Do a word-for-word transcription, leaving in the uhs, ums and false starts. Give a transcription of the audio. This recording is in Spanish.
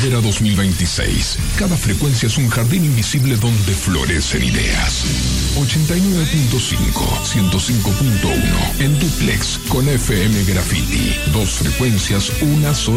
Primavera dos mil veintiséis. Cada frecuencia es un jardín invisible donde florecen ideas. ochenta y nueve punto cinco, ciento cinco punto uno. En duplex con F M Graffiti. Dos frecuencias, una sola